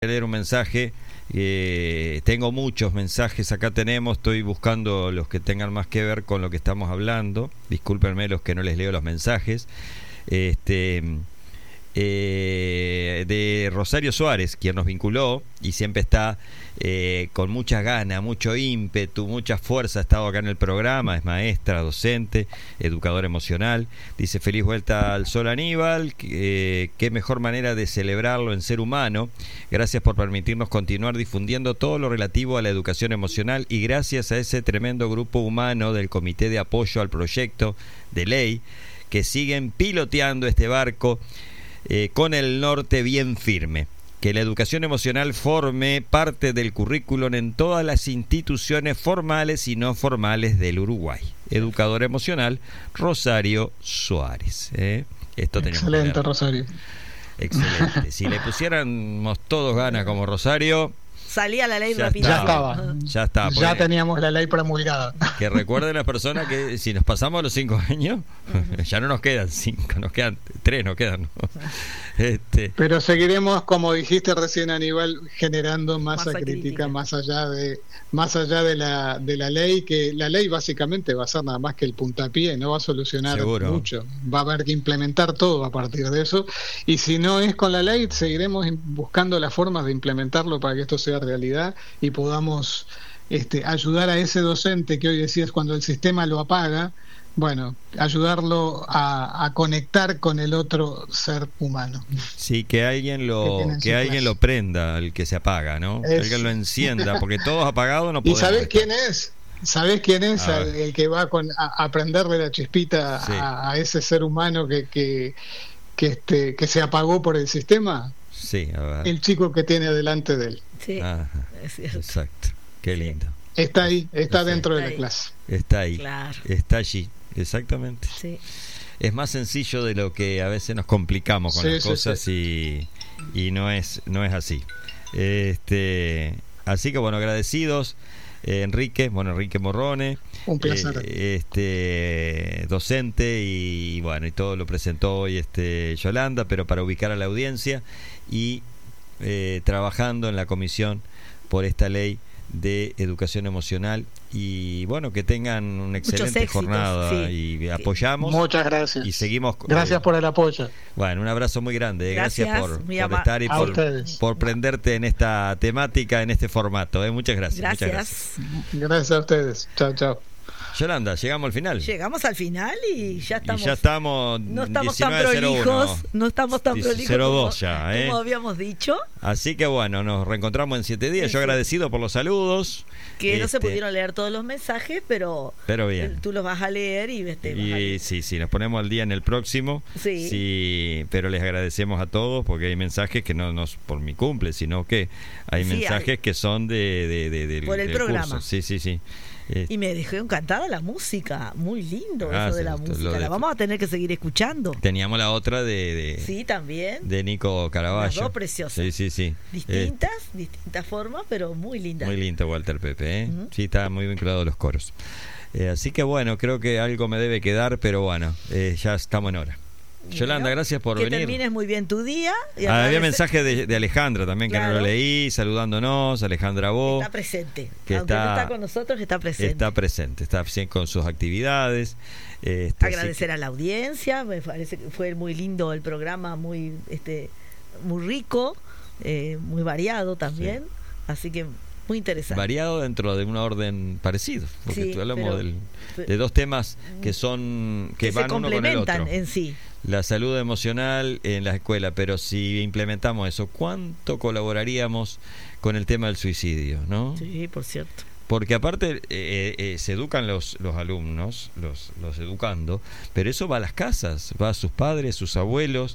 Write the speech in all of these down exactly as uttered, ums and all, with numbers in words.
Leer un mensaje. Eh, tengo muchos mensajes, acá tenemos, estoy buscando los que tengan más que ver con lo que estamos hablando. Discúlpenme los que no les leo los mensajes. Este eh, de Rosario Suárez, quien nos vinculó y siempre está eh, con muchas ganas, mucho ímpetu, mucha fuerza. Ha estado acá en el programa, es maestra, docente, educadora emocional. Dice: feliz vuelta al sol, Aníbal. Eh, qué mejor manera de celebrarlo en ser humano. Gracias por permitirnos continuar difundiendo todo lo relativo a la educación emocional, y gracias a ese tremendo grupo humano del Comité de Apoyo al Proyecto de Ley que siguen piloteando este barco eh, con el norte bien firme. Que la educación emocional forme parte del currículum en todas las instituciones formales y no formales del Uruguay. Educadora emocional, Rosario Suárez. ¿eh? Esto Excelente, Rosario. Excelente. Si le pusiéramos todos ganas como Rosario, salía la ley ya rápido. Ya estaba. Ya está. Ya teníamos la ley promulgada. Que recuerden las personas que si nos pasamos los cinco años, uh-huh. ya no nos quedan cinco, nos quedan tres, nos quedan. ¿no? Este... Pero seguiremos, como dijiste recién, Aníbal, generando masa, masa crítica, crítica más allá de más allá de la de la ley, que la ley básicamente va a ser nada más que el puntapié, no va a solucionar Seguro. mucho. Va a haber que implementar todo a partir de eso, y si no es con la ley, seguiremos buscando las formas de implementarlo para que esto sea realidad y podamos este, ayudar a ese docente que hoy decías cuando el sistema lo apaga, bueno, ayudarlo a, a conectar con el otro ser humano. Sí, que alguien lo que, que alguien lo prenda, el que se apaga, ¿no? Es... alguien lo encienda, porque todos apagados no podemos. ¿Y sabés quién es? ¿Sabés quién es el, el que va con, a, a prenderle la chispita sí. a, a ese ser humano que que que, este, que se apagó por el sistema? Sí, a ver. El chico que tiene delante de él. Sí, Ajá, es cierto. Exacto. Qué lindo. Está ahí, está sí. dentro está de ahí. la clase. Está ahí. Claro. Está allí. Exactamente. Sí. Es más sencillo de lo que a veces nos complicamos con sí, las sí, cosas sí. y y no es no es así. Este, así que bueno, agradecidos. Eh, Enrique, bueno, Enrique Morrone, un placer. Eh, este docente y bueno, y todo lo presentó hoy este Yolanda, pero para ubicar a la audiencia y eh, trabajando en la comisión por esta ley de educación emocional, y bueno, que tengan una excelente éxitos, jornada sí. y apoyamos. Muchas gracias. Y seguimos. Gracias eh, por el apoyo. Bueno, un abrazo muy grande. Gracias, gracias por, por estar y por, por prenderte en esta temática, en este formato. ¿eh? Muchas gracias. Gracias. Muchas gracias. Gracias a ustedes. Chao, chao. Yolanda, llegamos al final. Llegamos al final y ya estamos. Y ya estamos. No estamos tan prolijos. No estamos tan prolijos cero dos como, ya, ¿eh? como habíamos dicho. Así que bueno, nos reencontramos en siete días. Sí, Yo sí. agradecido por los saludos. Que este... no se pudieron leer todos los mensajes, pero. Pero bien. Tú los vas a leer y. Este, y vas a leer. sí, sí, nos ponemos al día en el próximo. Sí. sí. Pero les agradecemos a todos porque hay mensajes que no nos por mi cumple, sino que hay sí, mensajes hay... que son de, de, de, de por el del programa. Curso. Sí, sí, sí. Y me dejó encantada la música, muy lindo ah, eso de sí, la música, de... la vamos a tener que seguir escuchando. Teníamos la otra de, de sí, también de Nico Caraballo. Las dos preciosas. Sí, sí, sí. Distintas, eh, distintas formas, pero muy lindas. Muy lindo Walter Pepe, ¿eh? Uh-huh. Sí, está muy vinculado a los coros. Eh, así que bueno, creo que algo me debe quedar, pero bueno, eh, ya estamos en hora. Yolanda, bueno, gracias por que venir. Que termines muy bien tu día. Y ah, había mensaje de, de Alejandra también, claro. que no lo leí, saludándonos, Alejandra Bo. Está presente. Que Aunque está, no está con nosotros, está presente. Está presente, está con sus actividades. Este, Agradecer que... a la audiencia, me parece que fue muy lindo el programa, muy este muy rico, eh, muy variado también. Sí. Así que muy interesante. Variado dentro de un orden parecido, porque sí, tú hablamos pero, del, de dos temas que son que, que van se uno con el otro. En sí. La salud emocional en la escuela, pero si implementamos eso, ¿cuánto colaboraríamos con el tema del suicidio, no? Sí, por cierto. Porque aparte eh, eh, se educan los, los alumnos, los, los educando, pero eso va a las casas, va a sus padres, sus abuelos,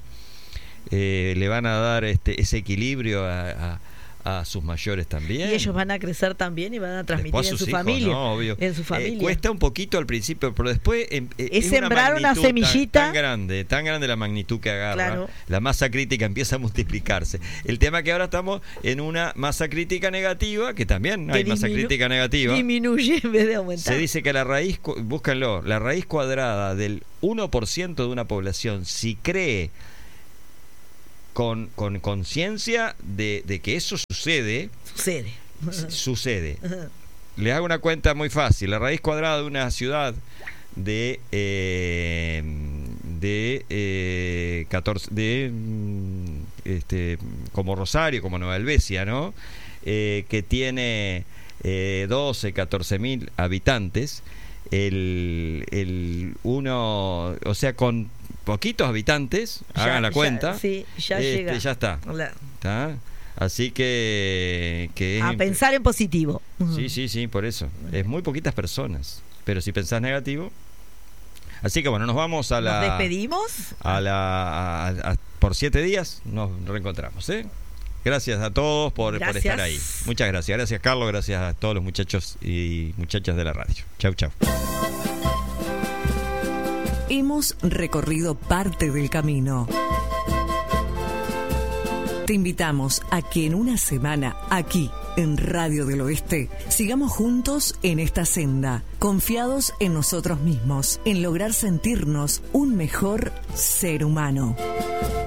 eh, le van a dar este ese equilibrio a, a a sus mayores también. Y ellos van a crecer también y van a transmitir en su hijos, familia. ¿no? Obvio. En su familia. Eh, cuesta un poquito al principio, pero después eh, es, es sembrar una, una semillita tan, tan grande, tan grande la magnitud que agarra. Claro. La masa crítica empieza a multiplicarse. El tema es que ahora estamos en una masa crítica negativa, que también hay que masa diminu- crítica negativa. Disminuye en vez de aumentar. Se dice que la raíz, búsquenlo, la raíz cuadrada del uno por ciento de una población, si cree con con conciencia de, de que eso sucede. Sucede. Sucede. Le hago una cuenta muy fácil. La raíz cuadrada de una ciudad de eh, de eh, catorce de este como Rosario, como Nueva Helvecia, ¿no? Eh, que tiene eh, doce, catorce mil habitantes. El, el uno, o sea, con poquitos habitantes, ya, hagan la cuenta. Ya, sí, ya este, llega. Ya está. La... ¿Está? Así que, que a es pensar en positivo. Sí, sí, sí, por eso. Es muy poquitas personas. Pero si pensás negativo. Así que bueno, nos vamos a la. ¿Nos despedimos? A la. A, a, por siete días nos reencontramos, ¿eh? Gracias a todos por, por estar ahí. Muchas gracias. Gracias, Carlos. Gracias a todos los muchachos y muchachas de la radio. Chau, chau. Hemos recorrido parte del camino. Te invitamos a que en una semana, aquí, en Radio del Oeste, sigamos juntos en esta senda, confiados en nosotros mismos, en lograr sentirnos un mejor ser humano.